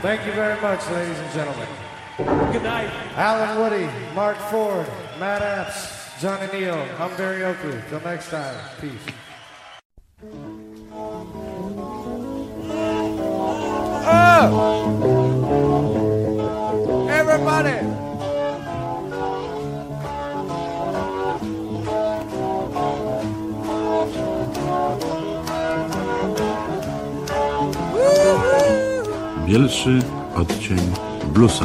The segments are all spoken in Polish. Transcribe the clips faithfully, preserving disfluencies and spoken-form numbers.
Thank you very much, ladies and gentlemen. Good night. Alan Woody, Mark Ford, Matt Apps, Johnny Neal, I'm Barry Oakley. Till next time, peace. Oh! Everybody! Bielszy odcień bluesa.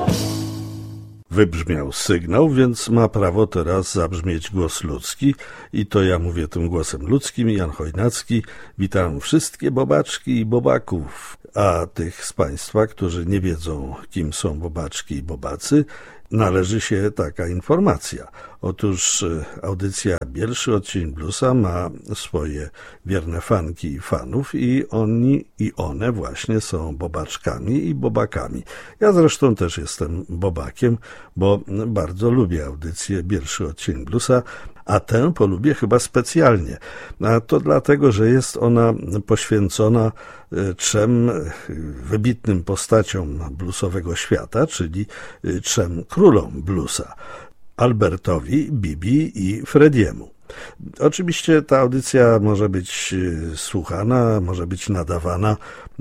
Wybrzmiał sygnał, więc ma prawo teraz zabrzmieć głos ludzki i to ja mówię tym głosem ludzkim, Jan Chojnacki. Witam wszystkie bobaczki i bobaków, a tych z Państwa, którzy nie wiedzą, kim są bobaczki i bobacy, należy się taka informacja. Otóż audycja Bielszy odcień bluesa ma swoje wierne fanki i fanów i oni i one właśnie są bobaczkami i bobakami. Ja zresztą też jestem bobakiem, bo bardzo lubię audycję Bielszy odcień bluesa, a tę polubię chyba specjalnie. A to dlatego, że jest ona poświęcona trzem wybitnym postaciom bluesowego świata, czyli trzem królom bluesa: Albertowi, Bibi i Frediemu. Oczywiście ta audycja może być słuchana, może być nadawana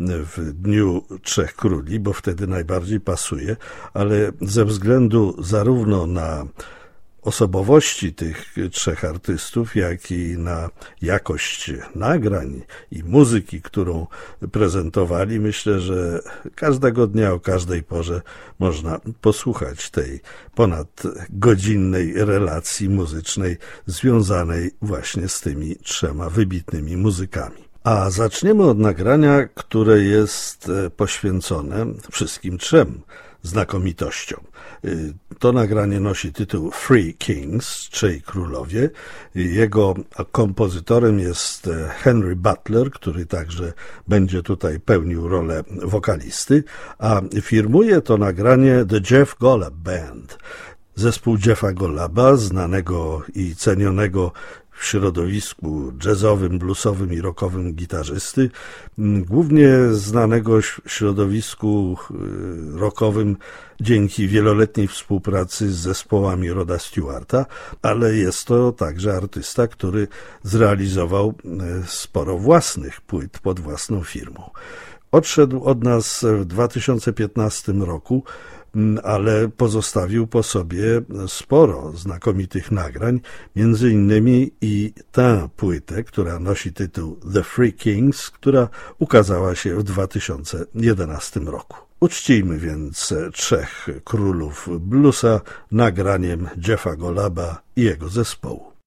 w Dniu Trzech Króli, bo wtedy najbardziej pasuje, ale ze względu zarówno na osobowości tych trzech artystów, jak i na jakość nagrań i muzyki, którą prezentowali, myślę, że każdego dnia o każdej porze można posłuchać tej ponadgodzinnej relacji muzycznej związanej właśnie z tymi trzema wybitnymi muzykami. A zaczniemy od nagrania, które jest poświęcone wszystkim trzem znakomitościom. To nagranie nosi tytuł Three Kings, Trzej Królowie. Jego kompozytorem jest Henry Butler, który także będzie tutaj pełnił rolę wokalisty, a firmuje to nagranie The Jeff Golub Band. Zespół Jeffa Goluba, znanego i cenionego w środowisku jazzowym, bluesowym i rockowym gitarzysty, głównie znanego w środowisku rockowym dzięki wieloletniej współpracy z zespołami Roda Stewarta, ale jest to także artysta, który zrealizował sporo własnych płyt pod własną firmą. Odszedł od nas w dwa tysiące piętnastym roku, ale pozostawił po sobie sporo znakomitych nagrań, między innymi i tę płytę, która nosi tytuł The Three Kings, która ukazała się w dwa tysiące jedenastym roku. Uczcijmy więc trzech królów bluesa nagraniem Jeffa Goluba i jego zespołu.